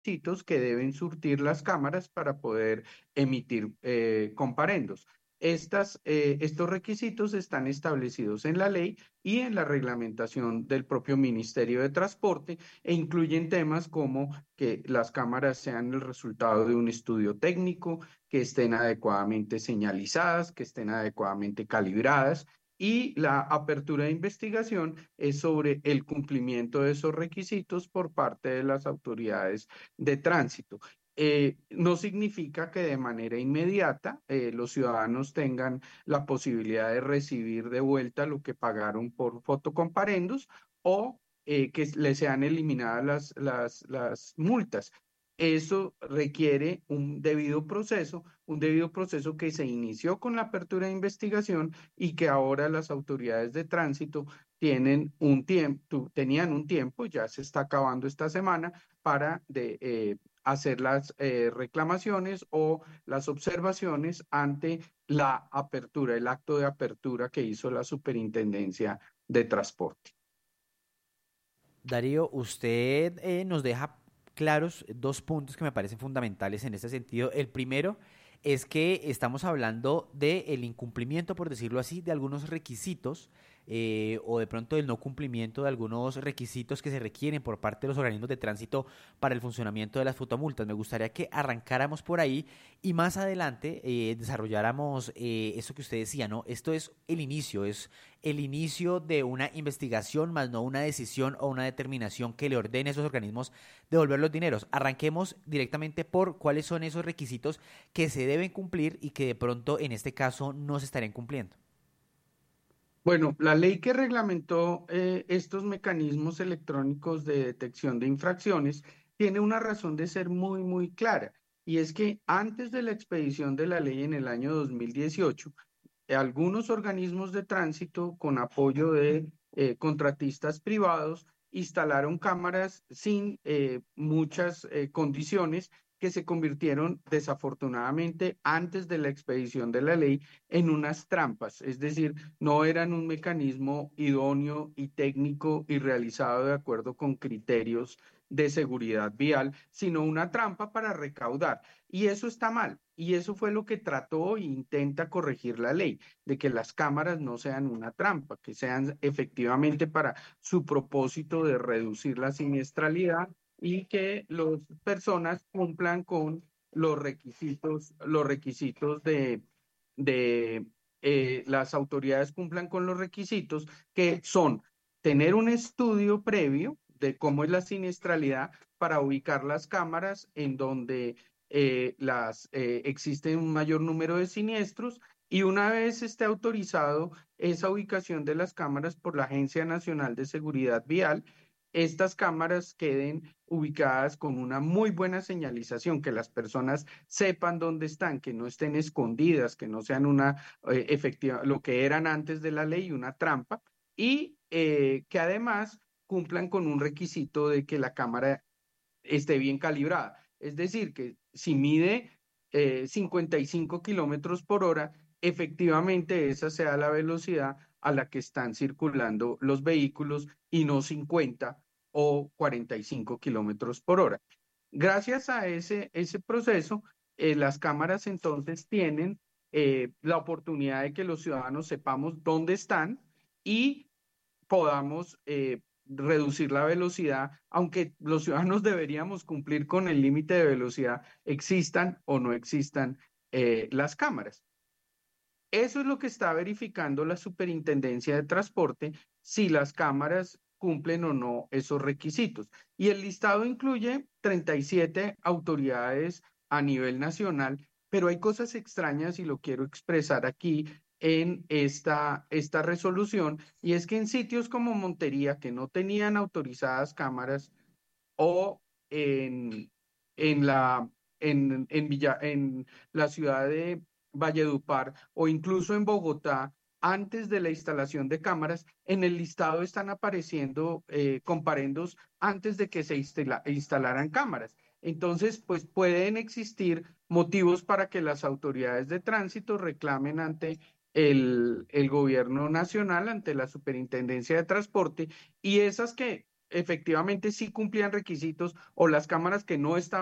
requisitos que deben surtir las cámaras para poder emitir comparendos. Estos requisitos están establecidos en la ley y en la reglamentación del propio Ministerio de Transporte e incluyen temas como que las cámaras sean el resultado de un estudio técnico, que estén adecuadamente señalizadas, que estén adecuadamente calibradas. Y la apertura de investigación es sobre el cumplimiento de esos requisitos por parte de las autoridades de tránsito. No significa que de manera inmediata los ciudadanos tengan la posibilidad de recibir de vuelta lo que pagaron por fotocomparendos o que les sean eliminadas las multas. Eso requiere un debido proceso que se inició con la apertura de investigación y que ahora las autoridades de tránsito tenían un tiempo, ya se está acabando esta semana, para hacer las reclamaciones o las observaciones ante la apertura, el acto de apertura que hizo la Superintendencia de Transporte. Darío, usted nos deja claros dos puntos que me parecen fundamentales en este sentido. El primero es que estamos hablando del incumplimiento, por decirlo así, de algunos requisitos o de pronto del no cumplimiento de algunos requisitos que se requieren por parte de los organismos de tránsito para el funcionamiento de las fotomultas. Me gustaría que arrancáramos por ahí y más adelante desarrolláramos eso que usted decía, ¿no? Esto es el inicio de una investigación, más no una decisión o una determinación que le ordene a esos organismos devolver los dineros. Arranquemos directamente por cuáles son esos requisitos que se deben cumplir y que de pronto en este caso no se estarían cumpliendo. Bueno, la ley que reglamentó estos mecanismos electrónicos de detección de infracciones tiene una razón de ser muy, muy clara, y es que antes de la expedición de la ley en el año 2018, algunos organismos de tránsito con apoyo de contratistas privados instalaron cámaras sin muchas condiciones que se convirtieron desafortunadamente antes de la expedición de la ley en unas trampas, es decir, no eran un mecanismo idóneo y técnico y realizado de acuerdo con criterios de seguridad vial, sino una trampa para recaudar. Y eso está mal. Y eso fue lo que trató e intenta corregir la ley, de que las cámaras no sean una trampa, que sean efectivamente para su propósito de reducir la siniestralidad y que las personas cumplan con los requisitos las autoridades cumplan con los requisitos que son tener un estudio previo de cómo es la siniestralidad para ubicar las cámaras en donde existe un mayor número de siniestros y una vez esté autorizado esa ubicación de las cámaras por la Agencia Nacional de Seguridad Vial, estas cámaras queden ubicadas con una muy buena señalización, que las personas sepan dónde están, que no estén escondidas, que no sean una efectiva, lo que eran antes de la ley, una trampa, y que además cumplan con un requisito de que la cámara esté bien calibrada. Es decir, que si mide 55 kilómetros por hora, efectivamente esa sea la velocidad a la que están circulando los vehículos y no 50 o 45 kilómetros por hora. Gracias a ese proceso, las cámaras entonces tienen la oportunidad de que los ciudadanos sepamos dónde están y podamos reducir la velocidad, aunque los ciudadanos deberíamos cumplir con el límite de velocidad, existan o no existan las cámaras. Eso es lo que está verificando la Superintendencia de Transporte, si las cámaras cumplen o no esos requisitos. Y el listado incluye 37 autoridades a nivel nacional, pero hay cosas extrañas y lo quiero expresar aquí en esta resolución, y es que en sitios como Montería, que no tenían autorizadas cámaras, o en la, en la ciudad de Valledupar o incluso en Bogotá, antes de la instalación de cámaras, en el listado están apareciendo comparendos antes de que se instalaran cámaras. Entonces, pues pueden existir motivos para que las autoridades de tránsito reclamen ante el gobierno nacional, ante la Superintendencia de Transporte, y esas que efectivamente sí cumplían requisitos o las cámaras que no estaban